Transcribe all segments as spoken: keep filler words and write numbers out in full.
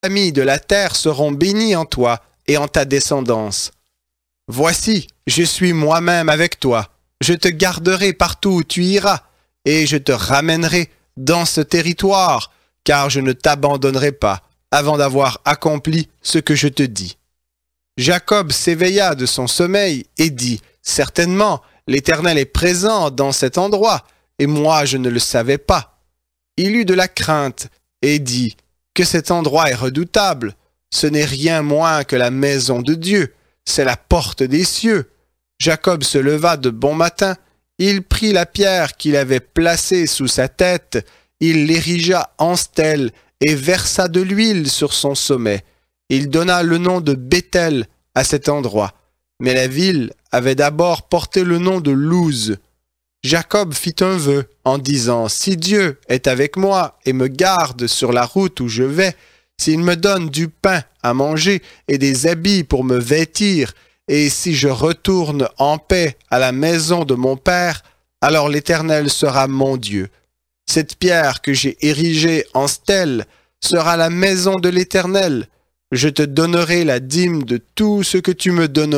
familles de la terre seront bénies en toi et en ta descendance. Voici, je suis moi-même avec toi. Je te garderai partout où tu iras, et je te ramènerai dans ce territoire, car je ne t'abandonnerai pas avant d'avoir accompli ce que je te dis. » Jacob s'éveilla de son sommeil et dit, « Certainement, l'Éternel est présent dans cet endroit, et moi je ne le savais pas. » Il eut de la crainte et dit, « Que cet endroit est redoutable. Ce n'est rien moins que la maison de Dieu, c'est la porte des cieux. » Jacob se leva de bon matin, il prit la pierre qu'il avait placée sous sa tête, il l'érigea en stèle et versa de l'huile sur son sommet. Il donna le nom de Béthel à cet endroit, mais la ville avait d'abord porté le nom de Luz. Jacob fit un vœu en disant, « Si Dieu est avec moi et me garde sur la route où je vais, s'il me donne du pain à manger et des habits pour me vêtir, et si je retourne en paix à la maison de mon père, alors l'Éternel sera mon Dieu. Cette pierre que j'ai érigée en stèle sera la maison de l'Éternel. Je te donnerai la dîme de tout ce que tu me donneras. »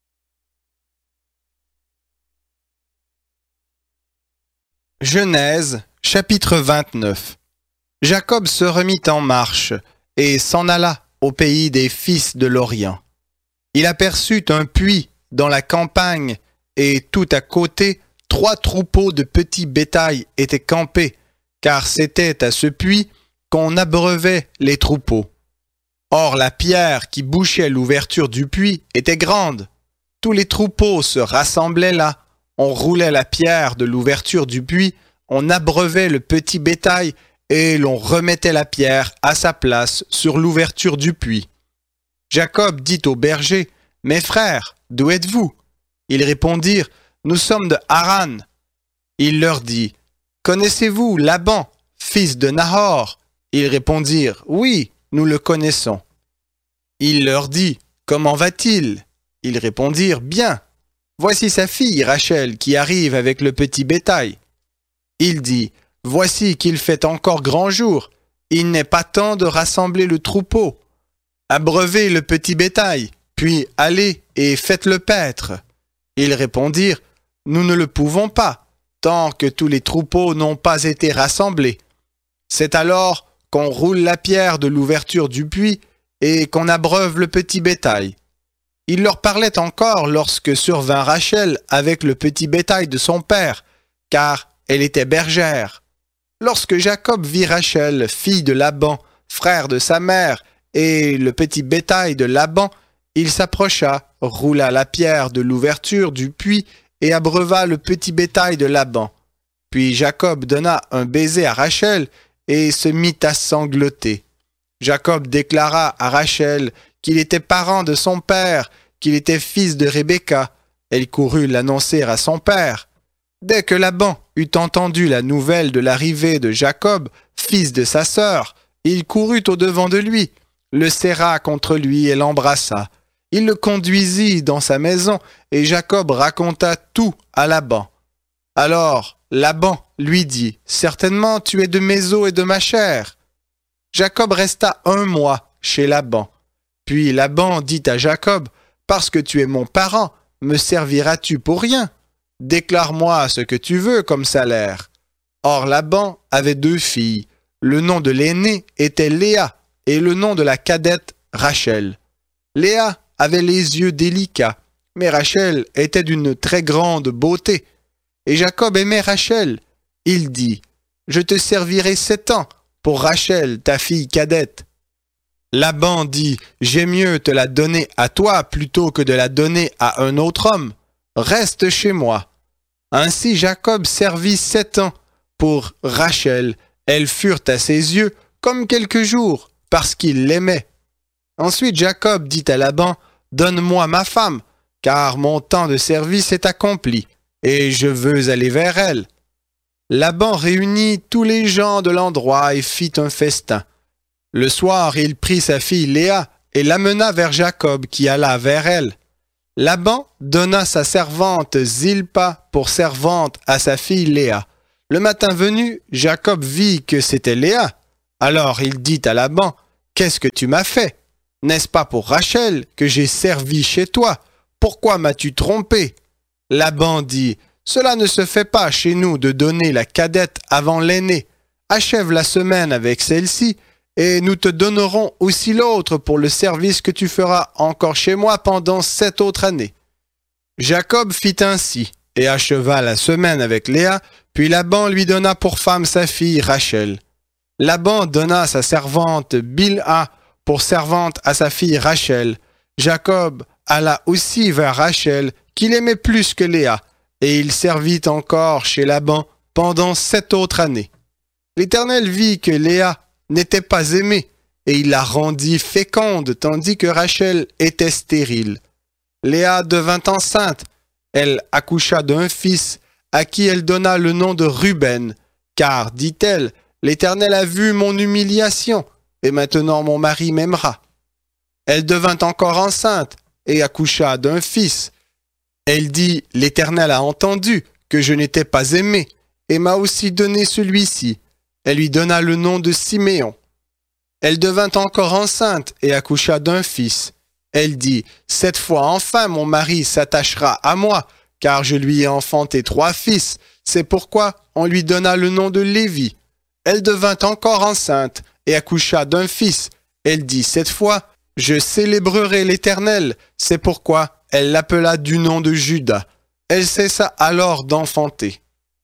Genèse, chapitre vingt-neuf. Jacob se remit en marche et s'en alla au pays des fils de l'Orient. Il aperçut un puits dans la campagne et tout à côté, trois troupeaux de petits bétails étaient campés, car c'était à ce puits qu'on abreuvait les troupeaux. Or la pierre qui bouchait l'ouverture du puits était grande. Tous les troupeaux se rassemblaient là. On roulait la pierre de l'ouverture du puits, on abreuvait le petit bétail et l'on remettait la pierre à sa place sur l'ouverture du puits. Jacob dit aux bergers, « Mes frères, d'où êtes-vous » Ils répondirent, « Nous sommes de Haran. » Il leur dit, « Connaissez-vous Laban, fils de Nahor » Ils répondirent, « Oui, nous le connaissons. » Il leur dit, « Comment va-t-il » Ils répondirent, « Bien. Voici sa fille Rachel qui arrive avec le petit bétail. » Il dit, « Voici qu'il fait encore grand jour. Il n'est pas temps de rassembler le troupeau. Abreuvez le petit bétail, puis allez et faites-le paître. » Ils répondirent, « Nous ne le pouvons pas, tant que tous les troupeaux n'ont pas été rassemblés. » C'est alors qu'on roule la pierre de l'ouverture du puits et qu'on abreuve le petit bétail. Il leur parlait encore lorsque survint Rachel avec le petit bétail de son père, car elle était bergère. Lorsque Jacob vit Rachel, fille de Laban, frère de sa mère, et le petit bétail de Laban, il s'approcha, roula la pierre de l'ouverture du puits et abreuva le petit bétail de Laban. Puis Jacob donna un baiser à Rachel et se mit à sangloter. Jacob déclara à Rachel qu'il était parent de son père, qu'il était fils de Rebecca. Elle courut l'annoncer à son père. Dès que Laban eut entendu la nouvelle de l'arrivée de Jacob, fils de sa sœur, il courut au-devant de lui, le serra contre lui et l'embrassa. Il le conduisit dans sa maison et Jacob raconta tout à Laban. Alors Laban lui dit, « Certainement tu es de mes os et de ma chair. » Jacob resta un mois chez Laban. Puis Laban dit à Jacob, « Parce que tu es mon parent, me serviras-tu pour rien? Déclare-moi ce que tu veux comme salaire. » Or Laban avait deux filles. Le nom de l'aînée était Léa et le nom de la cadette Rachel. Léa avait les yeux délicats, mais Rachel était d'une très grande beauté. Et Jacob aimait Rachel. Il dit, « Je te servirai sept ans pour Rachel, ta fille cadette. » Laban dit, « J'ai mieux te la donner à toi plutôt que de la donner à un autre homme. Reste chez moi. » Ainsi Jacob servit sept ans pour Rachel. Elles furent à ses yeux comme quelques jours, parce qu'il l'aimait. Ensuite Jacob dit à Laban, « Donne-moi ma femme, car mon temps de service est accompli, et je veux aller vers elle. » Laban réunit tous les gens de l'endroit et fit un festin. Le soir, il prit sa fille Léa et l'amena vers Jacob, qui alla vers elle. Laban donna sa servante Zilpa pour servante à sa fille Léa. Le matin venu, Jacob vit que c'était Léa. Alors il dit à Laban, « qu'est-ce que tu m'as fait? N'est-ce pas pour Rachel que j'ai servi chez toi? Pourquoi m'as-tu trompé? Laban dit, cela ne se fait pas chez nous de donner la cadette avant l'aînée. Achève la semaine avec celle-ci, et nous te donnerons aussi l'autre pour le service que tu feras encore chez moi pendant sept autres années. Jacob fit ainsi, et acheva la semaine avec Léa, puis Laban lui donna pour femme sa fille Rachel. Laban donna sa servante Bilha pour servante à sa fille Rachel. Jacob alla aussi vers Rachel, qu'il aimait plus que Léa, et il servit encore chez Laban pendant sept autres années. L'Éternel vit que Léa n'était pas aimée, et il la rendit féconde, tandis que Rachel était stérile. Léa devint enceinte. Elle accoucha d'un fils, à qui elle donna le nom de Ruben, car, dit-elle, l'Éternel a vu mon humiliation, et maintenant mon mari m'aimera. Elle devint encore enceinte, et accoucha d'un fils. Elle dit, l'Éternel a entendu que je n'étais pas aimée, et m'a aussi donné celui-ci. Elle lui donna le nom de Siméon. Elle devint encore enceinte, et accoucha d'un fils. Elle dit, cette fois enfin mon mari s'attachera à moi, car je lui ai enfanté trois fils. C'est pourquoi on lui donna le nom de Lévi. Elle devint encore enceinte, et accoucha d'un fils. Elle dit, cette fois, je célébrerai l'Éternel. C'est pourquoi elle l'appela du nom de Juda. Elle cessa alors d'enfanter.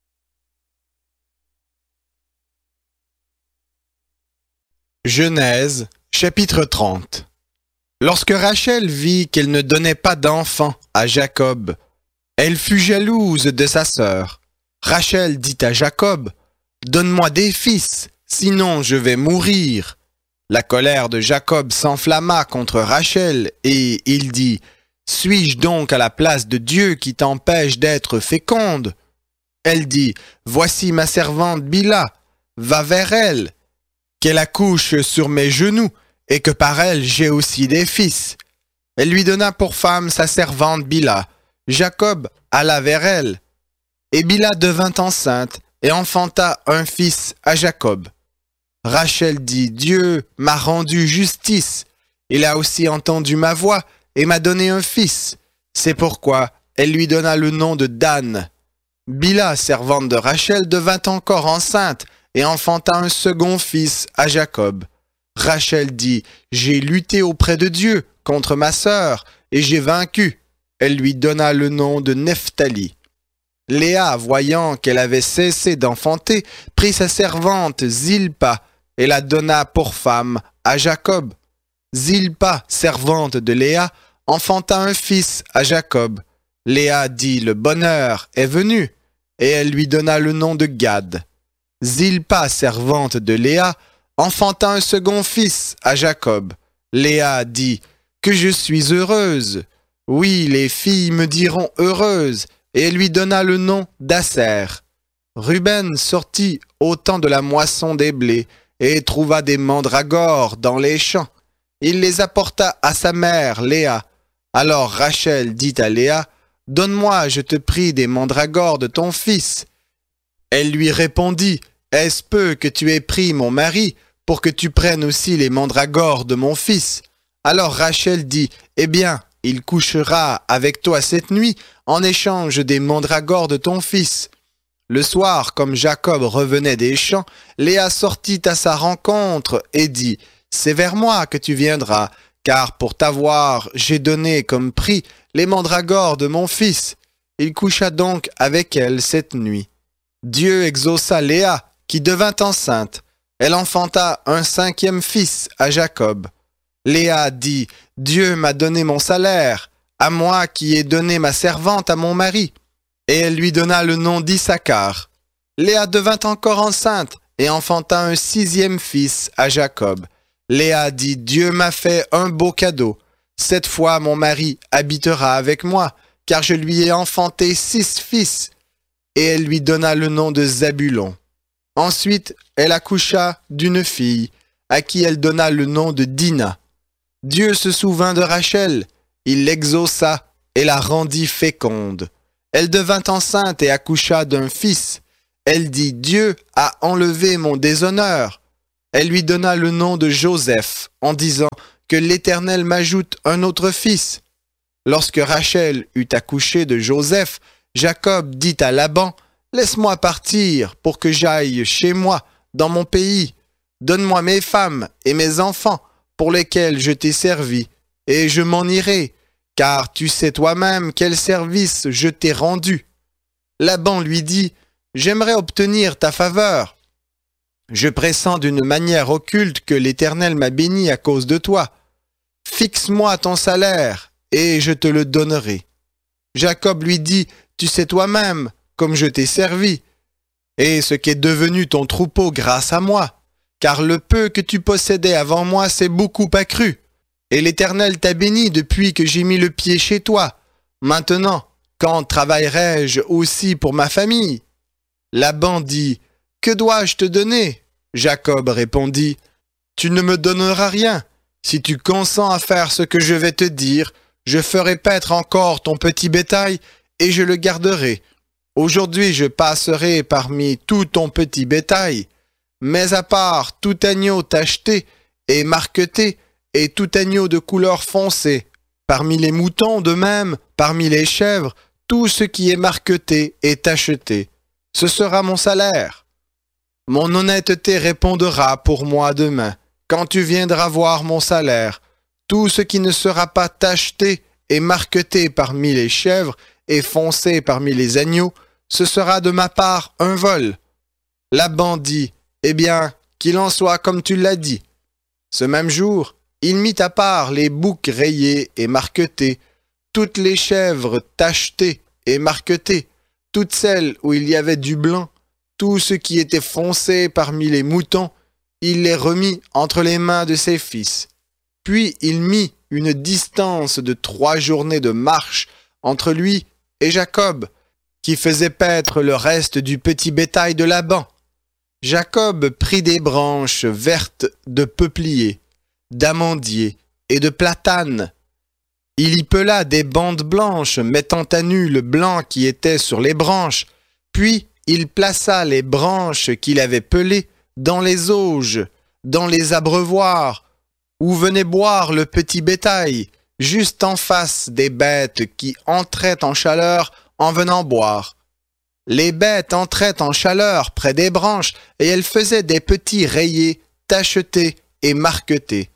Genèse, chapitre trente. Lorsque Rachel vit qu'elle ne donnait pas d'enfant à Jacob, elle fut jalouse de sa sœur. Rachel dit à Jacob, « Donne-moi des fils, sinon je vais mourir. » La colère de Jacob s'enflamma contre Rachel, et il dit, « Suis-je donc à la place de Dieu qui t'empêche d'être féconde? » Elle dit, « Voici ma servante Bilha, va vers elle, qu'elle accouche sur mes genoux, et que par elle j'ai aussi des fils. » Elle lui donna pour femme sa servante Bilha. Jacob alla vers elle. Et Bilha devint enceinte et enfanta un fils à Jacob. Rachel dit, « Dieu m'a rendu justice. Il a aussi entendu ma voix et m'a donné un fils. » C'est pourquoi elle lui donna le nom de Dan. Bilha, servante de Rachel, devint encore enceinte et enfanta un second fils à Jacob. Rachel dit, « J'ai lutté auprès de Dieu contre ma sœur, et j'ai vaincu. » Elle lui donna le nom de Nephtali. Léa, voyant qu'elle avait cessé d'enfanter, prit sa servante Zilpa et la donna pour femme à Jacob. Zilpa, servante de Léa, enfanta un fils à Jacob. Léa dit, « Le bonheur est venu. » Et elle lui donna le nom de Gad. Zilpa, servante de Léa, enfanta un second fils à Jacob. Léa dit, « Que je suis heureuse. Oui, les filles me diront heureuse. » Et elle lui donna le nom d'Aser. Ruben sortit au temps de la moisson des blés et trouva des mandragores dans les champs. Il les apporta à sa mère Léa. Alors Rachel dit à Léa, « Donne-moi, je te prie, des mandragores de ton fils. » Elle lui répondit, « Est-ce peu que tu aies pris mon mari pour que tu prennes aussi les mandragores de mon fils? » Alors Rachel dit, « Eh bien, il couchera avec toi cette nuit en échange des mandragores de ton fils. » Le soir, comme Jacob revenait des champs, Léa sortit à sa rencontre et dit, « C'est vers moi que tu viendras, car pour t'avoir, j'ai donné comme prix les mandragores de mon fils. » Il coucha donc avec elle cette nuit. Dieu exauça Léa, qui devint enceinte. Elle enfanta un cinquième fils à Jacob. Léa dit, « Dieu m'a donné mon salaire, à moi qui ai donné ma servante à mon mari. » Et elle lui donna le nom d'Issachar. Léa devint encore enceinte et enfanta un sixième fils à Jacob. Léa dit, « Dieu m'a fait un beau cadeau. Cette fois mon mari habitera avec moi, car je lui ai enfanté six fils. » Et elle lui donna le nom de Zabulon. Ensuite, elle accoucha d'une fille, à qui elle donna le nom de Dina. Dieu se souvint de Rachel, il l'exauça et la rendit féconde. Elle devint enceinte et accoucha d'un fils. Elle dit, « Dieu a enlevé mon déshonneur. » Elle lui donna le nom de Joseph, en disant que l'Éternel m'ajoute un autre fils. Lorsque Rachel eut accouché de Joseph, Jacob dit à Laban, « Laisse-moi partir pour que j'aille chez moi, dans mon pays. Donne-moi mes femmes et mes enfants pour lesquels je t'ai servi, et je m'en irai, car tu sais toi-même quel service je t'ai rendu. » Laban lui dit, « J'aimerais obtenir ta faveur. Je pressens d'une manière occulte que l'Éternel m'a béni à cause de toi. Fixe-moi ton salaire, et je te le donnerai. » Jacob lui dit, « Tu sais toi-même, comme je t'ai servi, et ce qu'est devenu ton troupeau grâce à moi, car le peu que tu possédais avant moi s'est beaucoup accru, et l'Éternel t'a béni depuis que j'ai mis le pied chez toi. Maintenant, quand travaillerai-je aussi pour ma famille? » Laban dit, « Que dois-je te donner? » Jacob répondit, « Tu ne me donneras rien. Si tu consens à faire ce que je vais te dire, je ferai paître encore ton petit bétail et je le garderai. Aujourd'hui je passerai parmi tout ton petit bétail, mais à part tout agneau tacheté et marqueté et tout agneau de couleur foncée, parmi les moutons de même, parmi les chèvres, tout ce qui est marqueté et tacheté. Ce sera mon salaire. Mon honnêteté répondra pour moi demain, quand tu viendras voir mon salaire. Tout ce qui ne sera pas tacheté et marqueté parmi les chèvres et foncé parmi les agneaux, ce sera de ma part un vol. » Laban dit, « Eh bien, qu'il en soit comme tu l'as dit. » Ce même jour, il mit à part les boucs rayés et marquetés, toutes les chèvres tachetées et marquetées, toutes celles où il y avait du blanc, tout ce qui était foncé parmi les moutons, il les remit entre les mains de ses fils. Puis il mit une distance de trois journées de marche entre lui et Jacob, qui faisait paître le reste du petit bétail de Laban. Jacob prit des branches vertes de peuplier, d'amandier et de platane. Il y pela des bandes blanches, mettant à nu le blanc qui était sur les branches. Puis il plaça les branches qu'il avait pelées dans les auges, dans les abreuvoirs, où venait boire le petit bétail, juste en face des bêtes qui entraient en chaleur en venant boire. Les bêtes entraient en chaleur près des branches et elles faisaient des petits rayés, tachetés et marquetés.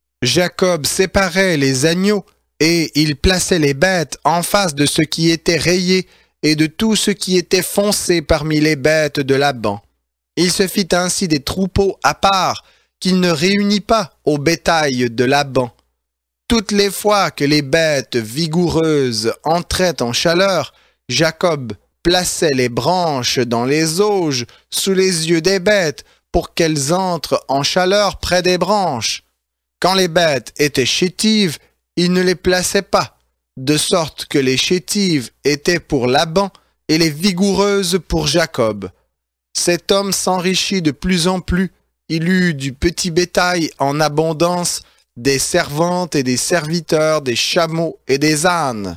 Jacob séparait les agneaux et il plaçait les bêtes en face de ce qui était rayé et de tout ce qui était foncé parmi les bêtes de Laban. Il se fit ainsi des troupeaux à part qu'il ne réunit pas au bétail de Laban. Toutes les fois que les bêtes vigoureuses entraient en chaleur, Jacob plaçait les branches dans les auges sous les yeux des bêtes pour qu'elles entrent en chaleur près des branches. Quand les bêtes étaient chétives, il ne les plaçait pas, de sorte que les chétives étaient pour Laban et les vigoureuses pour Jacob. Cet homme s'enrichit de plus en plus, il eut du petit bétail en abondance, des servantes et des serviteurs, des chameaux et des ânes.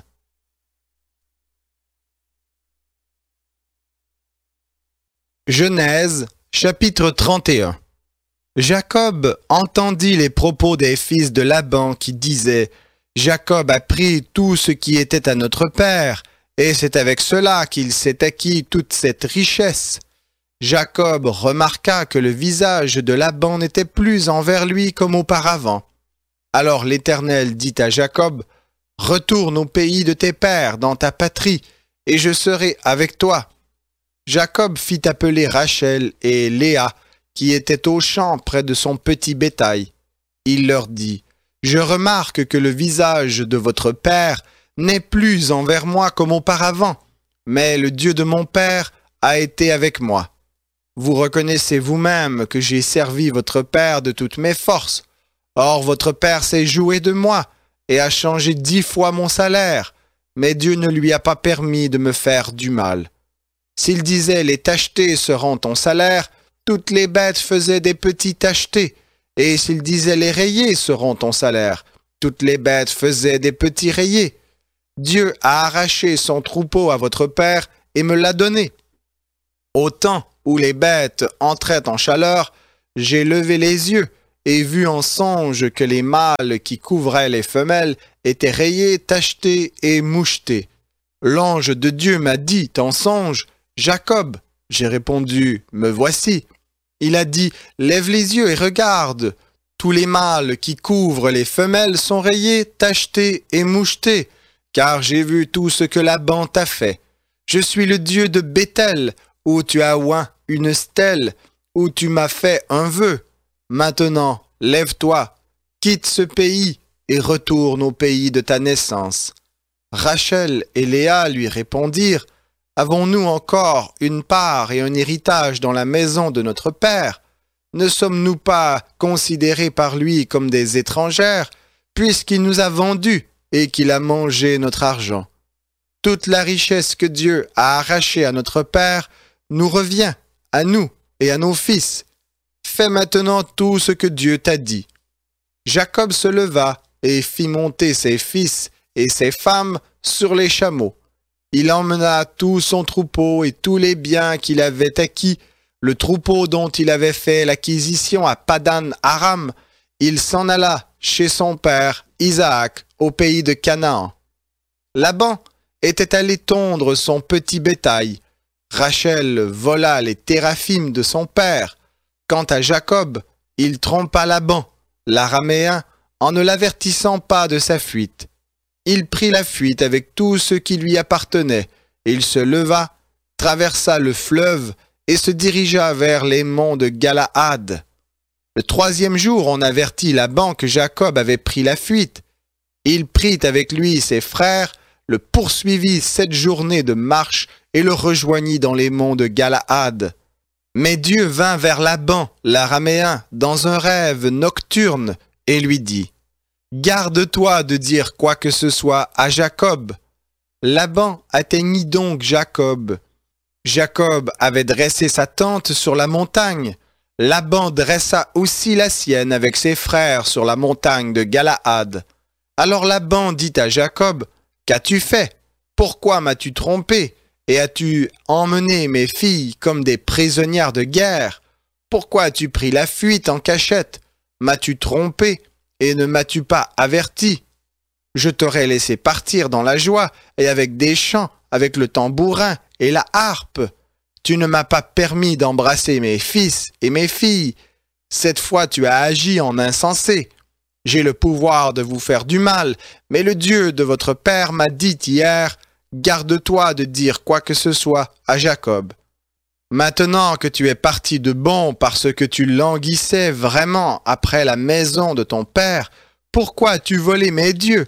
Genèse, chapitre trente et un. Jacob entendit les propos des fils de Laban qui disaient « Jacob a pris tout ce qui était à notre père, et c'est avec cela qu'il s'est acquis toute cette richesse. » Jacob remarqua que le visage de Laban n'était plus envers lui comme auparavant. Alors l'Éternel dit à Jacob, « Retourne au pays de tes pères, dans ta patrie, et je serai avec toi. » Jacob fit appeler Rachel et Léa, qui étaient au champ près de son petit bétail. Il leur dit, « Je remarque que le visage de votre père n'est plus envers moi comme auparavant, mais le Dieu de mon père a été avec moi. Vous reconnaissez vous-même que j'ai servi votre père de toutes mes forces. Or votre père s'est joué de moi et a changé dix fois mon salaire, mais Dieu ne lui a pas permis de me faire du mal. S'il disait les tachetés seront ton salaire, toutes les bêtes faisaient des petits tachetés, et s'il disait les rayés seront ton salaire, toutes les bêtes faisaient des petits rayés. Dieu a arraché son troupeau à votre père et me l'a donné. Au temps où les bêtes entraient en chaleur, j'ai levé les yeux et vu en songe que les mâles qui couvraient les femelles étaient rayés, tachetés et mouchetés. L'ange de Dieu m'a dit en songe, « Jacob !» J'ai répondu, « Me voici !» Il a dit, « Lève les yeux et regarde. Tous les mâles qui couvrent les femelles sont rayés, tachetés et mouchetés, car j'ai vu tout ce que Laban t'a fait. Je suis le Dieu de Béthel, où tu as oint une stèle, où tu m'as fait un vœu. Maintenant, lève-toi, quitte ce pays et retourne au pays de ta naissance. » Rachel et Léa lui répondirent, « Avons-nous encore une part et un héritage dans la maison de notre père? Ne sommes-nous pas considérés par lui comme des étrangères, puisqu'il nous a vendus et qu'il a mangé notre argent? Toute la richesse que Dieu a arrachée à notre père nous revient, à nous et à nos fils. Fais maintenant tout ce que Dieu t'a dit. » Jacob se leva et fit monter ses fils et ses femmes sur les chameaux. Il emmena tout son troupeau et tous les biens qu'il avait acquis, le troupeau dont il avait fait l'acquisition à Padan Aram. Il s'en alla chez son père Isaac au pays de Canaan. Laban était allé tondre son petit bétail. Rachel vola les téraphimes de son père. Quant à Jacob, il trompa Laban, l'araméen, en ne l'avertissant pas de sa fuite. Il prit la fuite avec tout ce qui lui appartenait. Il se leva, traversa le fleuve et se dirigea vers les monts de Galaad. Le troisième jour, on avertit Laban que Jacob avait pris la fuite. Il prit avec lui ses frères, le poursuivit sept journées de marche et le rejoignit dans les monts de Galaad. Mais Dieu vint vers Laban, l'araméen, dans un rêve nocturne et lui dit, « Garde-toi de dire quoi que ce soit à Jacob. » Laban atteignit donc Jacob. Jacob avait dressé sa tente sur la montagne. Laban dressa aussi la sienne avec ses frères sur la montagne de Galaad. Alors Laban dit à Jacob, « Qu'as-tu fait? Pourquoi m'as-tu trompé? Et as-tu emmené mes filles comme des prisonnières de guerre? Pourquoi as-tu pris la fuite en cachette? M'as-tu trompé et ne m'as-tu pas averti? Je t'aurais laissé partir dans la joie et avec des chants, avec le tambourin et la harpe. Tu ne m'as pas permis d'embrasser mes fils et mes filles. Cette fois tu as agi en insensé. J'ai le pouvoir de vous faire du mal, mais le Dieu de votre père m'a dit hier, « Garde-toi de dire quoi que ce soit à Jacob. » Maintenant que tu es parti de bon parce que tu languissais vraiment après la maison de ton père, pourquoi as-tu volé mes dieux?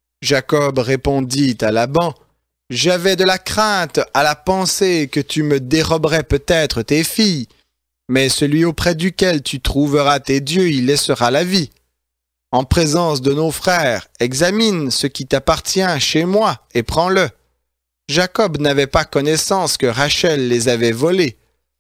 Jacob répondit à Laban, « J'avais de la crainte à la pensée que tu me déroberais peut-être tes filles, mais celui auprès duquel tu trouveras tes dieux y laissera la vie. En présence de nos frères, examine ce qui t'appartient chez moi et prends-le. » Jacob n'avait pas connaissance que Rachel les avait volés.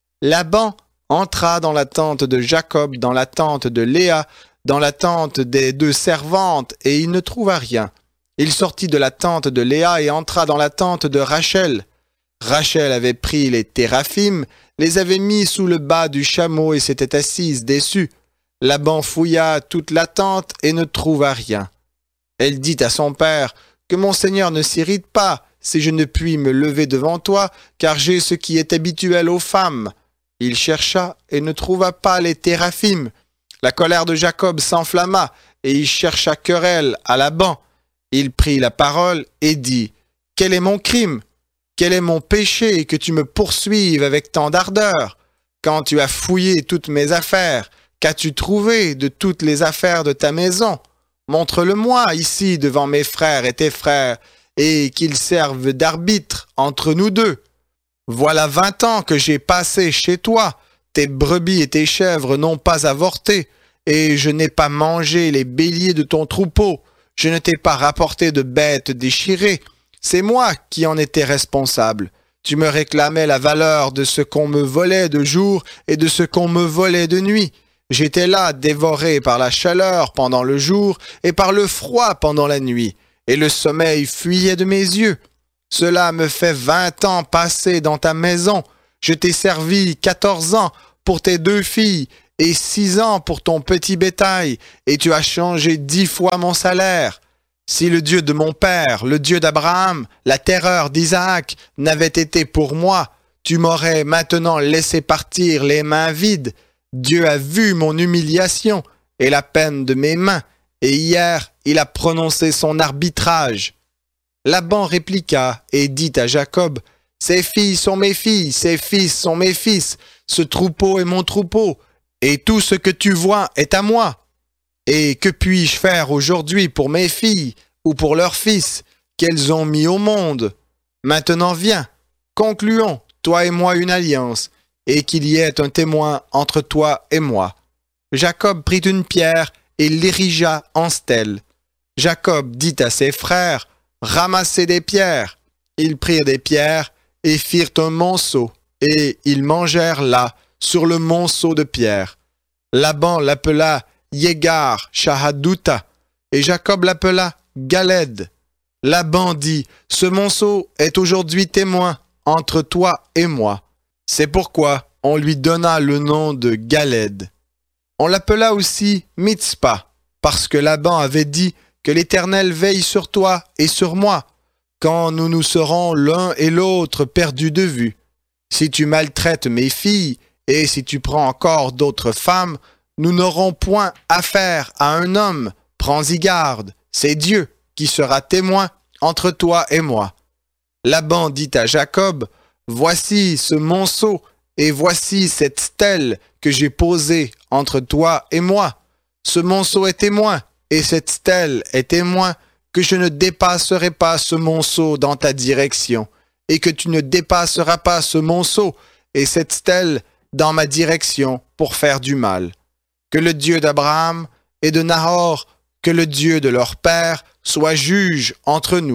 Laban entra dans la tente de Jacob, dans la tente de Léa, dans la tente des deux servantes, et il ne trouva rien. Il sortit de la tente de Léa et entra dans la tente de Rachel. Rachel avait pris les téraphimes, les avait mis sous le bas du chameau et s'était assise dessus. Laban fouilla toute la tente et ne trouva rien. Elle dit à son père, « Que mon seigneur ne s'irrite pas, si je ne puis me lever devant toi, car j'ai ce qui est habituel aux femmes. » Il chercha et ne trouva pas les téraphimes. La colère de Jacob s'enflamma et il chercha querelle à Laban. Il prit la parole et dit, « Quel est mon crime? Quel est mon péché que tu me poursuives avec tant d'ardeur? Quand tu as fouillé toutes mes affaires, qu'as-tu trouvé de toutes les affaires de ta maison? Montre-le-moi ici devant mes frères et tes frères, et qu'ils servent d'arbitre entre nous deux. Voilà vingt ans que j'ai passé chez toi, tes brebis et tes chèvres n'ont pas avorté, et je n'ai pas mangé les béliers de ton troupeau, je ne t'ai pas rapporté de bêtes déchirées, c'est moi qui en étais responsable. Tu me réclamais la valeur de ce qu'on me volait de jour et de ce qu'on me volait de nuit. J'étais là, dévoré par la chaleur pendant le jour et par le froid pendant la nuit, et le sommeil fuyait de mes yeux. Cela me fait vingt ans passés dans ta maison. Je t'ai servi quatorze ans pour tes deux filles, et six ans pour ton petit bétail, et tu as changé dix fois mon salaire. Si le Dieu de mon père, le Dieu d'Abraham, la terreur d'Isaac, n'avait été pour moi, tu m'aurais maintenant laissé partir les mains vides. Dieu a vu mon humiliation et la peine de mes mains, et hier il a prononcé son arbitrage. » Laban répliqua et dit à Jacob, « Ces filles sont mes filles, ces fils sont mes fils, ce troupeau est mon troupeau, et tout ce que tu vois est à moi. Et que puis-je faire aujourd'hui pour mes filles ou pour leurs fils qu'elles ont mis au monde? Maintenant viens, concluons, toi et moi, une alliance, et qu'il y ait un témoin entre toi et moi. » Jacob prit une pierre et l'érigea en stèle. Jacob dit à ses frères, « Ramassez des pierres. » Ils prirent des pierres et firent un monceau, et ils mangèrent là, sur le monceau de pierres. Laban l'appela Yegar Shahadouta, et Jacob l'appela Galed. Laban dit, « Ce monceau est aujourd'hui témoin entre toi et moi. » C'est pourquoi on lui donna le nom de Galed. On l'appela aussi Mitzpah, parce que Laban avait dit que l'Éternel veille sur toi et sur moi, quand nous nous serons l'un et l'autre perdus de vue. Si tu maltraites mes filles, et si tu prends encore d'autres femmes, nous n'aurons point affaire à un homme. Prends-y garde, c'est Dieu qui sera témoin entre toi et moi. Laban dit à Jacob, « Voici ce monceau, et voici cette stèle que j'ai posée entre toi et moi. Ce monceau est témoin, et cette stèle est témoin que je ne dépasserai pas ce monceau dans ta direction, et que tu ne dépasseras pas ce monceau et cette stèle dans ma direction pour faire du mal. Que le Dieu d'Abraham et de Nahor, que le Dieu de leur père, soit juge entre nous. »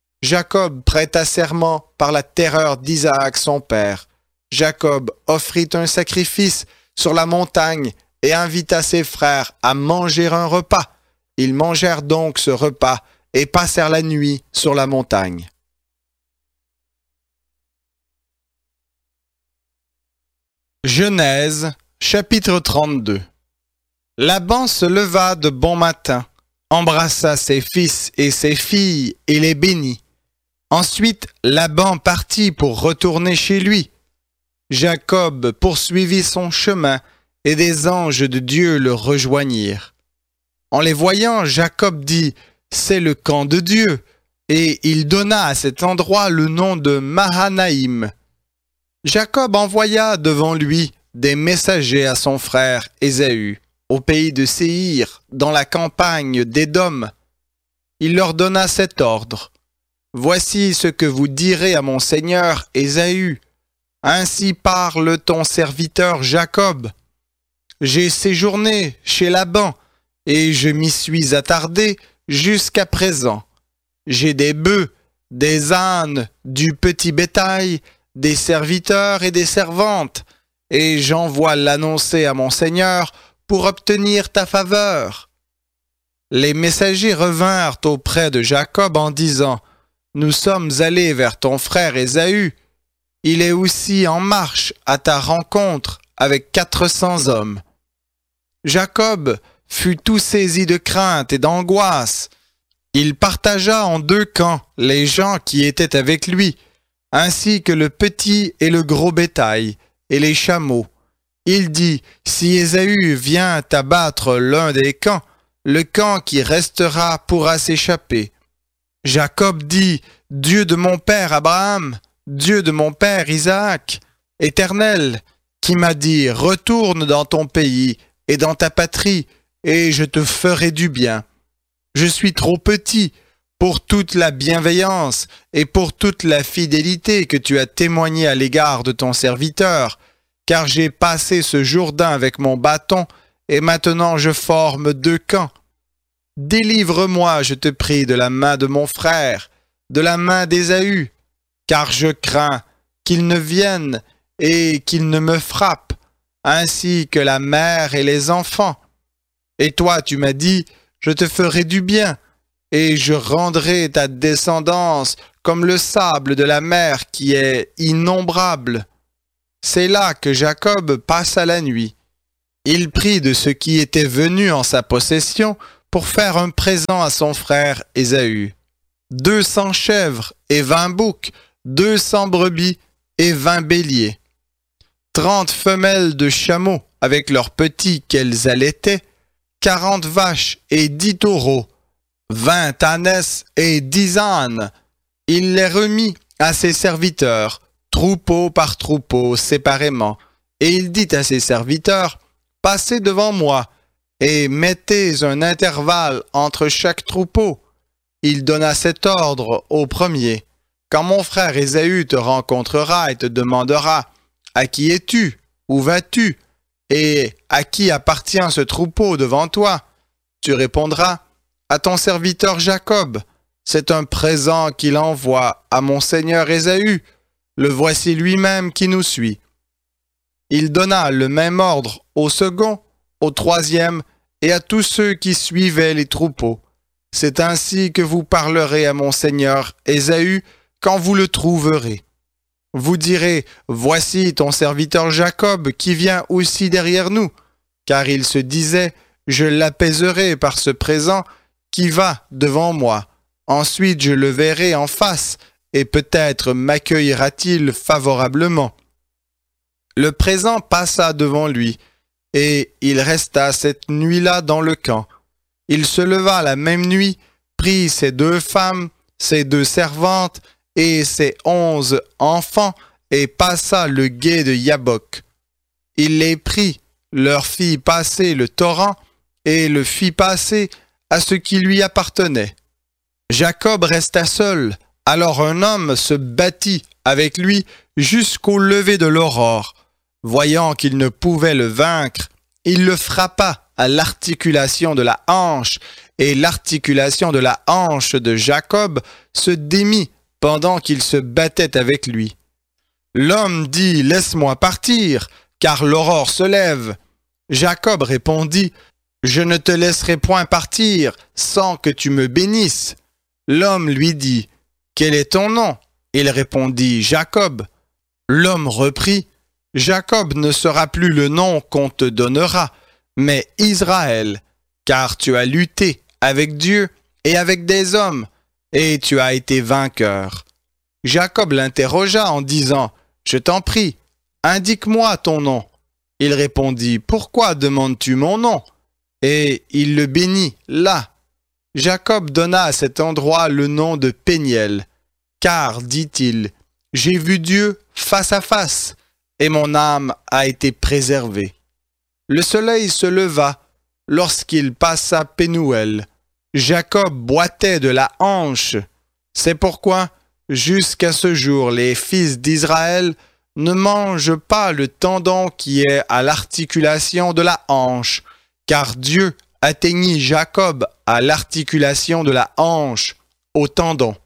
Jacob prêta serment par la terreur d'Isaac son père. Jacob offrit un sacrifice sur la montagne et invita ses frères à manger un repas. Ils mangèrent donc ce repas et passèrent la nuit sur la montagne. Genèse, chapitre trente-deux. Laban se leva de bon matin, embrassa ses fils et ses filles et les bénit. Ensuite, Laban partit pour retourner chez lui. Jacob poursuivit son chemin et des anges de Dieu le rejoignirent. En les voyant, Jacob dit, « C'est le camp de Dieu », et il donna à cet endroit le nom de Mahanaïm. Jacob envoya devant lui des messagers à son frère Ésaü, au pays de Séhir, dans la campagne d'Édom. Il leur donna cet ordre. « Voici ce que vous direz à mon seigneur Ésaü. Ainsi parle ton serviteur Jacob. J'ai séjourné chez Laban, et je m'y suis attardé jusqu'à présent. J'ai des bœufs, des ânes, du petit bétail, des serviteurs et des servantes, et j'envoie l'annoncer à mon seigneur pour obtenir ta faveur. » Les messagers revinrent auprès de Jacob en disant, « Nous sommes allés vers ton frère Ésaü. Il est aussi en marche à ta rencontre avec quatre cents hommes. » Jacob fut tout saisi de crainte et d'angoisse. Il partagea en deux camps les gens qui étaient avec lui, ainsi que le petit et le gros bétail, et les chameaux. Il dit, « Si Ésaü vient abattre l'un des camps, le camp qui restera pourra s'échapper. » Jacob dit, « Dieu de mon père Abraham, Dieu de mon père Isaac, Éternel, qui m'a dit, retourne dans ton pays et dans ta patrie, et je te ferai du bien. Je suis trop petit pour toute la bienveillance et pour toute la fidélité que tu as témoignée à l'égard de ton serviteur, car j'ai passé ce Jourdain avec mon bâton, et maintenant je forme deux camps. Délivre-moi, je te prie, de la main de mon frère, de la main d'Ésaü, car je crains qu'il ne vienne et qu'il ne me frappe, ainsi que la mère et les enfants. Et toi, tu m'as dit, je te ferai du bien, et je rendrai ta descendance comme le sable de la mer qui est innombrable. » C'est là que Jacob passa la nuit. Il prit de ce qui était venu en sa possession pour faire un présent à son frère Ésaü. Deux cents chèvres et vingt boucs, deux cents brebis et vingt béliers. Trente femelles de chameaux avec leurs petits qu'elles allaitaient, quarante vaches et dix taureaux, vingt ânesses et dix ânes. Il les remit à ses serviteurs, troupeau par troupeau, séparément, et il dit à ses serviteurs, « Passez devant moi, et mettez un intervalle entre chaque troupeau. » Il donna cet ordre au premier. « Quand mon frère Ésaü te rencontrera et te demandera, « À qui es-tu? Où vas-tu? Et à qui appartient ce troupeau devant toi? » Tu répondras, « À ton serviteur Jacob. C'est un présent qu'il envoie à mon seigneur Ésaü. Le voici lui-même qui nous suit. » Il donna le même ordre au second, au troisième et à tous ceux qui suivaient les troupeaux. C'est ainsi que vous parlerez à mon seigneur Ésaü quand vous le trouverez. Vous direz, « Voici ton serviteur Jacob qui vient aussi derrière nous. » Car il se disait, « Je l'apaiserai par ce présent qui va devant moi. Ensuite je le verrai en face, et peut-être m'accueillera-t-il favorablement. » Le présent passa devant lui, et il resta cette nuit-là dans le camp. Il se leva la même nuit, prit ses deux femmes, ses deux servantes et ses onze enfants, et passa le gué de Yabok. Il les prit, leur fit passer le torrent, et le fit passer à ce qui lui appartenait. Jacob resta seul, alors un homme se battit avec lui jusqu'au lever de l'aurore. Voyant qu'il ne pouvait le vaincre, il le frappa à l'articulation de la hanche, et l'articulation de la hanche de Jacob se démit pendant qu'il se battait avec lui. L'homme dit, « Laisse-moi partir, car l'aurore se lève. » Jacob répondit, « Je ne te laisserai point partir sans que tu me bénisses. » L'homme lui dit, « Quel est ton nom? » Il répondit, « Jacob. » L'homme reprit, « Jacob ne sera plus le nom qu'on te donnera, mais Israël, car tu as lutté avec Dieu et avec des hommes, et tu as été vainqueur. » Jacob l'interrogea en disant, « Je t'en prie, indique-moi ton nom. » Il répondit, « Pourquoi demandes-tu mon nom? » Et il le bénit là. Jacob donna à cet endroit le nom de Péniel, car, dit-il, « J'ai vu Dieu face à face, et mon âme a été préservée. » Le soleil se leva lorsqu'il passa Pénuel. Jacob boitait de la hanche. C'est pourquoi, jusqu'à ce jour, les fils d'Israël ne mangent pas le tendon qui est à l'articulation de la hanche, car Dieu atteignit Jacob à l'articulation de la hanche, au tendon.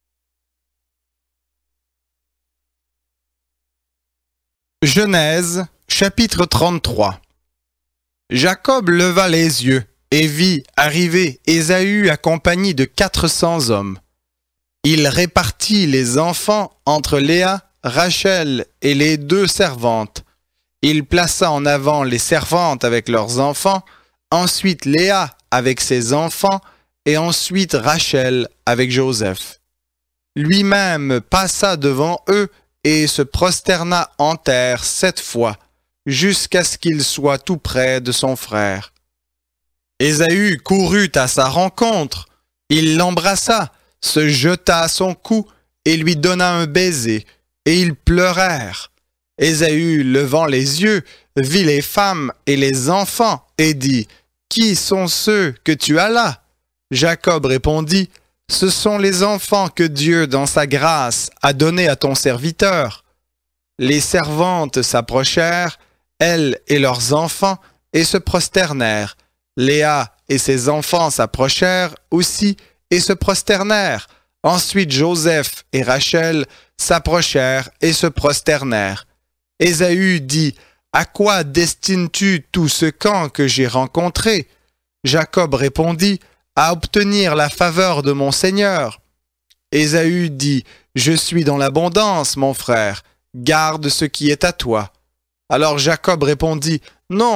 Genèse, chapitre trente-trois. Jacob leva les yeux et vit arriver Ésaü accompagné de quatre cents hommes. Il répartit les enfants entre Léa, Rachel et les deux servantes. Il plaça en avant les servantes avec leurs enfants, ensuite Léa avec ses enfants, et ensuite Rachel avec Joseph. Lui-même passa devant eux et se prosterna en terre sept fois, jusqu'à ce qu'il soit tout près de son frère. Ésaü courut à sa rencontre, il l'embrassa, se jeta à son cou et lui donna un baiser, et ils pleurèrent. Ésaü, levant les yeux, vit les femmes et les enfants, et dit, « Qui sont ceux que tu as là? » Jacob répondit, « Ce sont les enfants que Dieu, dans sa grâce, a donnés à ton serviteur. » Les servantes s'approchèrent, elles et leurs enfants, et se prosternèrent. Léa et ses enfants s'approchèrent aussi et se prosternèrent. Ensuite Joseph et Rachel s'approchèrent et se prosternèrent. Ésaü dit, « À quoi destines-tu tout ce camp que j'ai rencontré? » Jacob répondit, « À obtenir la faveur de mon Seigneur. » Ésaü dit, « Je suis dans l'abondance, mon frère, garde ce qui est à toi. » Alors Jacob répondit, « Non,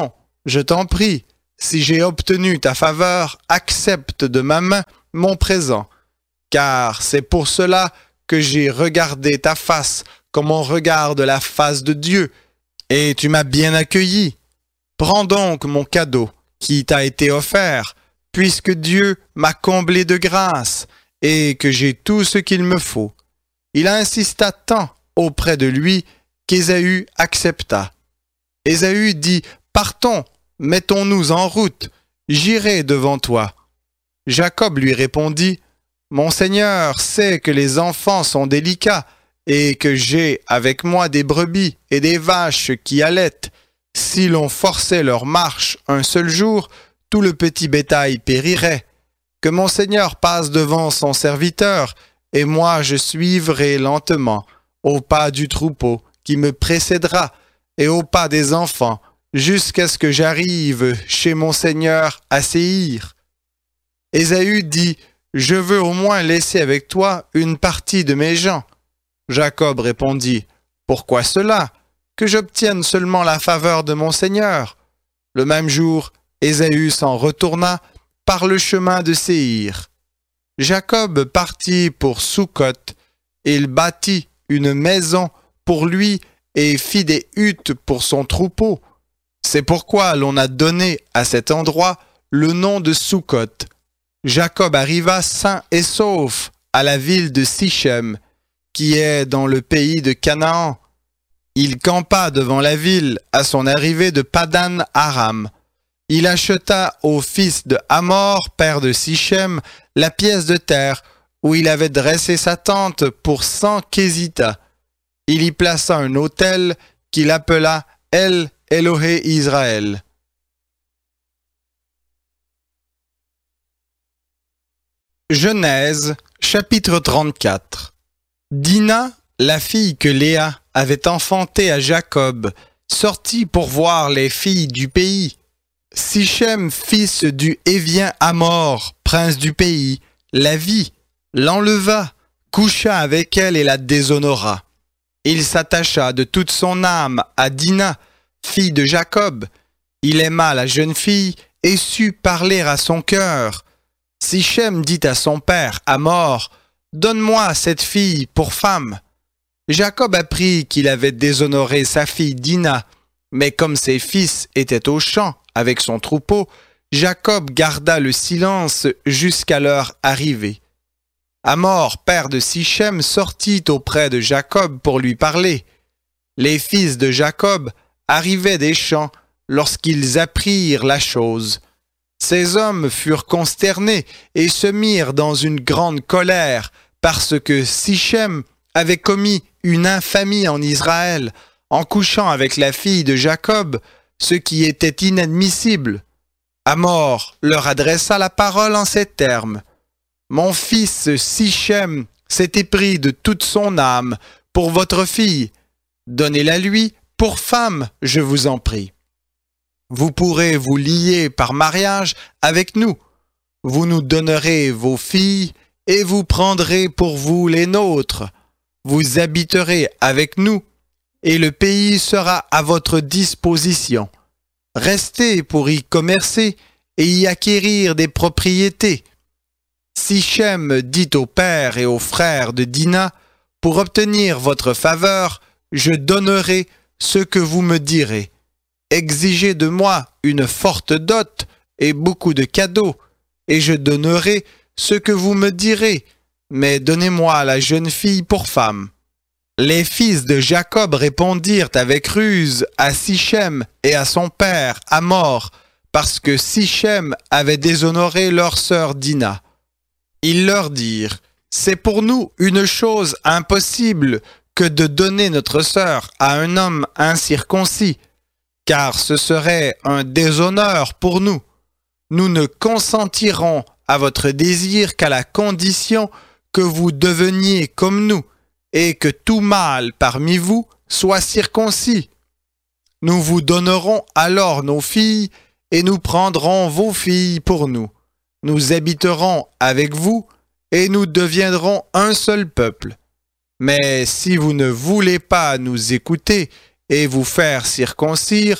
Je t'en prie, si j'ai obtenu ta faveur, accepte de ma main mon présent, car c'est pour cela que j'ai regardé ta face comme on regarde la face de Dieu, et tu m'as bien accueilli. Prends donc mon cadeau qui t'a été offert, puisque Dieu m'a comblé de grâce et que j'ai tout ce qu'il me faut. » Il insista tant auprès de lui qu'Ésaü accepta. Ésaü dit « Partons, mettons-nous en route, j'irai devant toi. » Jacob lui répondit « Mon Seigneur sait que les enfants sont délicats et que j'ai avec moi des brebis et des vaches qui allaitent. Si l'on forçait leur marche un seul jour, tout le petit bétail périrait. Que mon Seigneur passe devant son serviteur, et moi je suivrai lentement, au pas du troupeau qui me précédera, et au pas des enfants, jusqu'à ce que j'arrive chez mon Seigneur à Séhir. » Ésaü dit « Je veux au moins laisser avec toi une partie de mes gens. » Jacob répondit « Pourquoi cela? Que j'obtienne seulement la faveur de mon Seigneur. » Le même jour, Ésaü s'en retourna par le chemin de Séhir. Jacob partit pour Sukkot. Il bâtit une maison pour lui et fit des huttes pour son troupeau. C'est pourquoi l'on a donné à cet endroit le nom de Sukkot. Jacob arriva sain et sauf à la ville de Sichem, qui est dans le pays de Canaan. Il campa devant la ville à son arrivée de Padan Aram. Il acheta au fils de Hamor, père de Sichem, la pièce de terre où il avait dressé sa tente pour cent késitas. Il y plaça un autel qu'il appela El Elohé Israël. Genèse, chapitre trente-quatre. Dina, la fille que Léa avait enfantée à Jacob, sortit pour voir les filles du pays. Sichem, fils du Hévien Hamor, prince du pays, la vit, l'enleva, coucha avec elle et la déshonora. Il s'attacha de toute son âme à Dina, fille de Jacob. Il aima la jeune fille et sut parler à son cœur. Sichem dit à son père Hamor, « Donne-moi cette fille pour femme. » Jacob apprit qu'il avait déshonoré sa fille Dina, mais comme ses fils étaient au champ avec son troupeau, Jacob garda le silence jusqu'à leur arrivée. Hamor, père de Sichem, sortit auprès de Jacob pour lui parler. Les fils de Jacob arrivaient des champs lorsqu'ils apprirent la chose. Ces hommes furent consternés et se mirent dans une grande colère parce que Sichem avait commis une infamie en Israël en couchant avec la fille de Jacob, ce qui était inadmissible. Hamor leur adressa la parole en ces termes. « Mon fils Sichem s'est épris de toute son âme pour votre fille. Donnez-la lui pour femme, je vous en prie. Vous pourrez vous lier par mariage avec nous. Vous nous donnerez vos filles et vous prendrez pour vous les nôtres. Vous habiterez avec nous et le pays sera à votre disposition. Restez pour y commercer et y acquérir des propriétés. » Sichem dit au père et aux frères de Dina, « Pour obtenir votre faveur, je donnerai ce que vous me direz. Exigez de moi une forte dot et beaucoup de cadeaux, et je donnerai ce que vous me direz, mais donnez-moi la jeune fille pour femme. » Les fils de Jacob répondirent avec ruse à Sichem et à son père Hamor, parce que Sichem avait déshonoré leur sœur Dina. Ils leur dirent, « C'est pour nous une chose impossible que de donner notre sœur à un homme incirconcis, car ce serait un déshonneur pour nous. Nous ne consentirons à votre désir qu'à la condition que vous deveniez comme nous, et que tout mâle parmi vous soit circoncis. Nous vous donnerons alors nos filles, et nous prendrons vos filles pour nous. Nous habiterons avec vous, et nous deviendrons un seul peuple. Mais si vous ne voulez pas nous écouter et vous faire circoncire,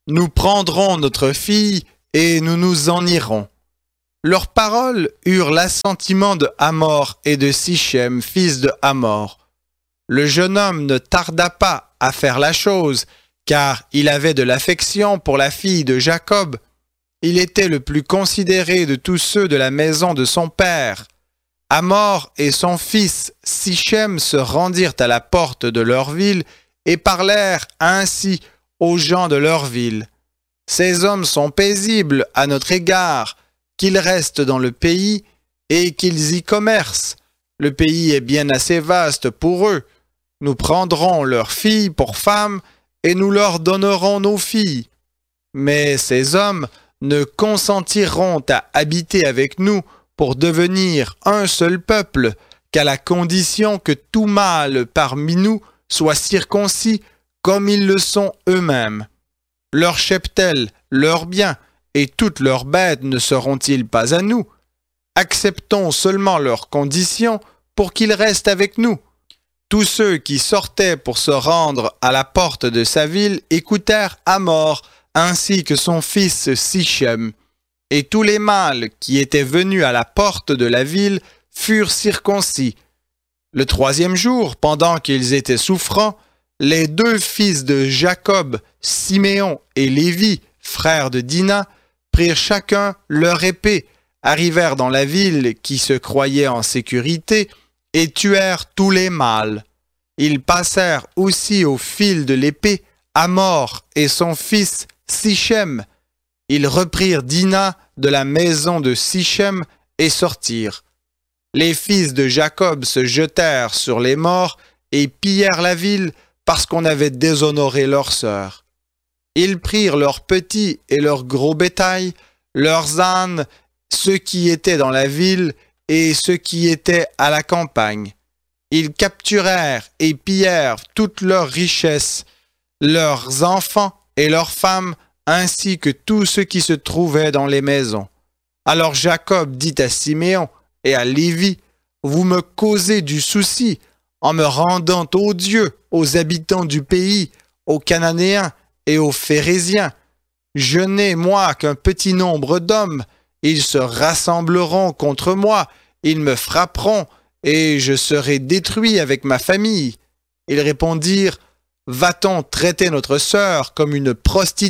nous prendrons notre fille et nous nous en irons. » Leurs paroles eurent l'assentiment de Hamor et de Sichem, fils de Hamor. Le jeune homme ne tarda pas à faire la chose, car il avait de l'affection pour la fille de Jacob. Il était le plus considéré de tous ceux de la maison de son père. Hamor et son fils Sichem se rendirent à la porte de leur ville et parlèrent ainsi aux gens de leur ville. « Ces hommes sont paisibles à notre égard, qu'ils restent dans le pays et qu'ils y commercent. Le pays est bien assez vaste pour eux. Nous prendrons leurs filles pour femmes et nous leur donnerons nos filles. Mais ces hommes ne consentiront à habiter avec nous pour devenir un seul peuple qu'à la condition que tout mâle parmi nous soit circoncis comme ils le sont eux-mêmes. Leur cheptel, leurs biens et toutes leurs bêtes ne seront-ils pas à nous? Acceptons seulement leurs conditions pour qu'ils restent avec nous. » Tous ceux qui sortaient pour se rendre à la porte de sa ville écoutèrent Hamor ainsi que son fils Sichem. Et tous les mâles qui étaient venus à la porte de la ville furent circoncis. Le troisième jour, pendant qu'ils étaient souffrants, les deux fils de Jacob, Siméon et Lévi, frères de Dina, prirent chacun leur épée, arrivèrent dans la ville qui se croyait en sécurité et tuèrent tous les mâles. Ils passèrent aussi au fil de l'épée Hamor et son fils Sichem. Ils reprirent Dina de la maison de Sichem et sortirent. Les fils de Jacob se jetèrent sur les morts et pillèrent la ville parce qu'on avait déshonoré leur sœur. Ils prirent leurs petits et leurs gros bétail, leurs ânes, ceux qui étaient dans la ville et ceux qui étaient à la campagne. Ils capturèrent et pillèrent toutes leurs richesses, leurs enfants et leurs femmes, ainsi que tous ceux qui se trouvaient dans les maisons. Alors Jacob dit à Siméon et à Lévi, « Vous me causez du souci en me rendant odieux aux habitants du pays, aux Cananéens et aux Phérésiens. Je n'ai, moi, qu'un petit nombre d'hommes. Ils se rassembleront contre moi, ils me frapperont, et je serai détruit avec ma famille. » Ils répondirent, « Va-t-on traiter notre sœur comme une prostituée ?»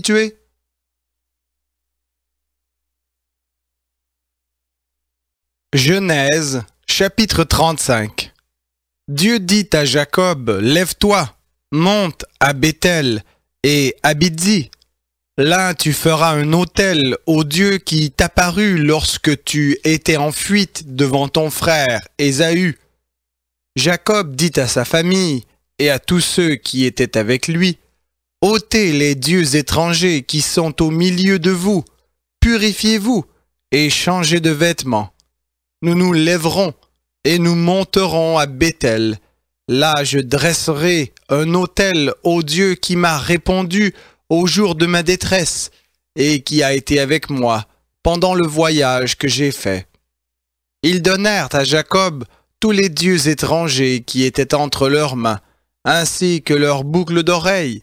Genèse, chapitre trente-cinq. Dieu dit à Jacob, « Lève-toi, monte à Béthel et habite-y. Là tu feras un autel au Dieu qui t'apparut lorsque tu étais en fuite devant ton frère Ésaü. » Jacob dit à sa famille et à tous ceux qui étaient avec lui, « Ôtez les dieux étrangers qui sont au milieu de vous, purifiez-vous et changez de vêtements. Nous nous lèverons et nous monterons à Béthel. Là je dresserai un autel au Dieu qui m'a répondu au jour de ma détresse et qui a été avec moi pendant le voyage que j'ai fait. » Ils donnèrent à Jacob tous les dieux étrangers qui étaient entre leurs mains, ainsi que leurs boucles d'oreilles.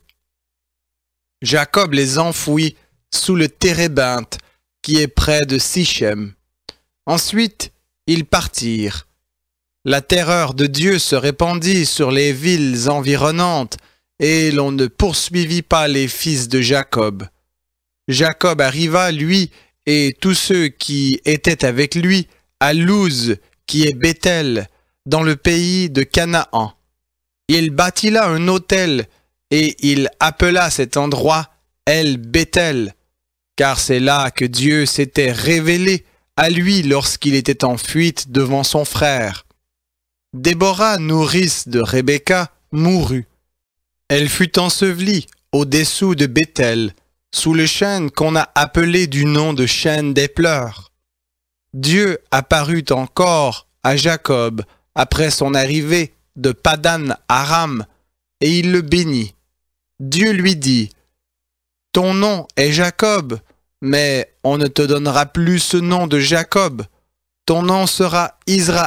Jacob les enfouit sous le térébinthe qui est près de Sichem. Ensuite, ils partirent. La terreur de Dieu se répandit sur les villes environnantes, et l'on ne poursuivit pas les fils de Jacob. Jacob arriva, lui, et tous ceux qui étaient avec lui, à Luz, qui est Béthel, dans le pays de Canaan. Il bâtit là un autel, et il appela cet endroit El Béthel, car c'est là que Dieu s'était révélé à lui lorsqu'il était en fuite devant son frère. Déborah, nourrice de Rebecca, mourut. Elle fut ensevelie au-dessous de Béthel, sous le chêne qu'on a appelé du nom de chêne des pleurs. Dieu apparut encore à Jacob après son arrivée de Padan Aram, et il le bénit. Dieu lui dit, « Ton nom est Jacob, mais on ne te donnera plus ce nom de Jacob, ton nom sera Israël. »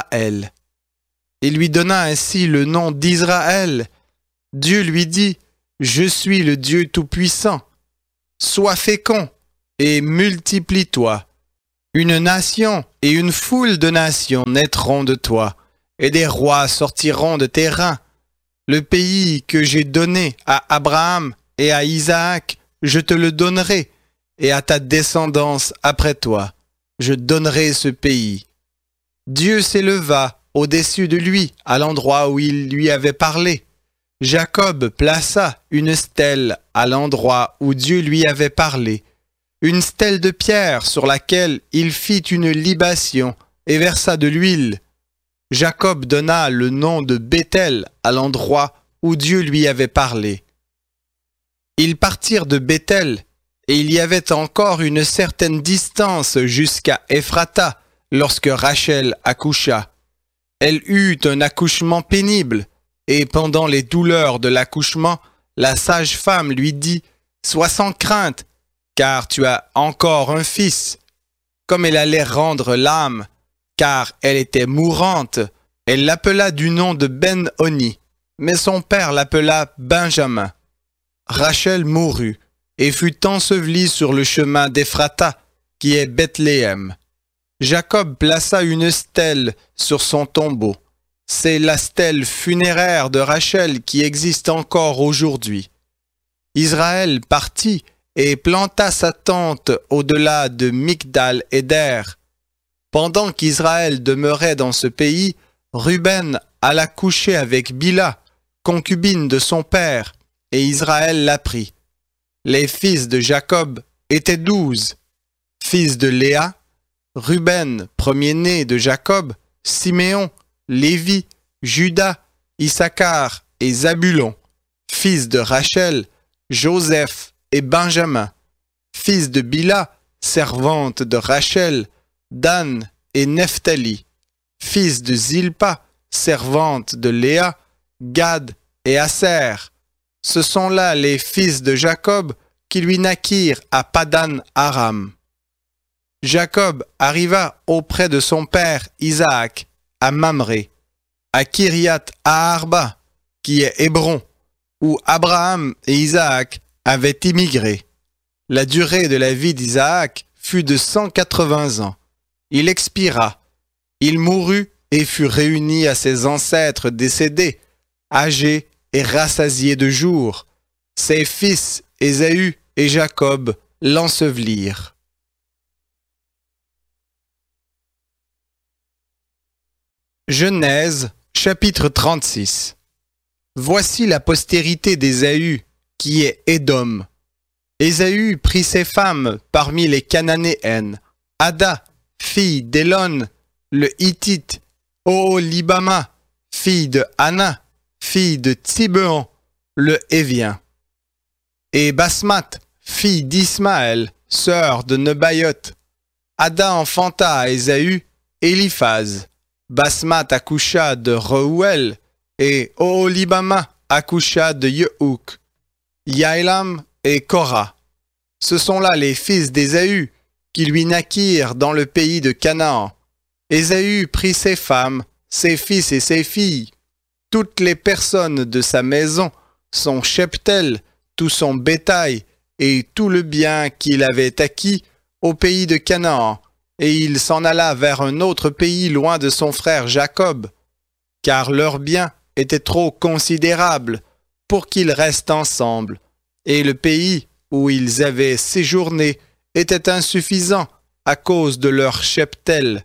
Il lui donna ainsi le nom d'Israël. Dieu lui dit, « Je suis le Dieu Tout-Puissant. » sois fécond et multiplie-toi. Une nation et une foule de nations naîtront de toi, et des rois sortiront de tes reins. Le pays que j'ai donné à Abraham et à Isaac, je te le donnerai, et à ta descendance après toi, je donnerai ce pays. Dieu s'éleva au-dessus de lui, à l'endroit où il lui avait parlé. Jacob plaça une stèle à l'endroit où Dieu lui avait parlé, une stèle de pierre sur laquelle il fit une libation et versa de l'huile. Jacob donna le nom de Béthel à l'endroit où Dieu lui avait parlé. Ils partirent de Béthel, et il y avait encore une certaine distance jusqu'à Ephrata, lorsque Rachel accoucha. Elle eut un accouchement pénible, et pendant les douleurs de l'accouchement, la sage-femme lui dit « Sois sans crainte, car tu as encore un fils. » Comme elle allait rendre l'âme, car elle était mourante, elle l'appela du nom de Ben-Oni, mais son père l'appela Benjamin. Rachel mourut et fut ensevelie sur le chemin d'Ephrata, qui est Bethléem. Jacob plaça une stèle sur son tombeau. C'est la stèle funéraire de Rachel qui existe encore aujourd'hui. Israël partit et planta sa tente au-delà de Migdal-Éder. Pendant qu'Israël demeurait dans ce pays, Ruben alla coucher avec Bila, concubine de son père, et Israël l'apprit. Les fils de Jacob étaient douze. Fils de Léa, Ruben, premier-né de Jacob, Siméon, Lévi, Juda, Issachar et Zabulon. Fils de Rachel, Joseph et Benjamin. Fils de Bila, servante de Rachel, Dan et Nephtali. Fils de Zilpa, servante de Léa, Gad et Aser. Ce sont là les fils de Jacob qui lui naquirent à Padan Aram. Jacob arriva auprès de son père Isaac à Mamré, à Kiriath Arba, qui est Hébron, où Abraham et Isaac avaient immigré. La durée de la vie d'Isaac fut de cent quatre-vingts ans. Il expira. Il mourut et fut réuni à ses ancêtres décédés, âgés et rassasiés de jours. Ses fils Ésaü et Jacob l'ensevelirent. Genèse, chapitre trente-six. Voici la postérité d'Ésaü, qui est Édom. Ésaü prit ses femmes parmi les Cananéennes, Ada, fille d'Élon, le Hittite, Oholibama, fille de Anna, fille de Tsibéon, le Hévien, et Basmath, fille d'Ismaël, sœur de Nebaïoth. Ada enfanta à Ésaü Éliphaz. Basmath accoucha de Reuel, et Oholibama accoucha de Yehouk, Yaélam et Korah. Ce sont là les fils d'Ésaü qui lui naquirent dans le pays de Canaan. Ésaü prit ses femmes, ses fils et ses filles, toutes les personnes de sa maison, son cheptel, tout son bétail et tout le bien qu'il avait acquis au pays de Canaan, et il s'en alla vers un autre pays loin de son frère Jacob, car leurs biens étaient trop considérables pour qu'ils restent ensemble, et le pays où ils avaient séjourné était insuffisant à cause de leur cheptel.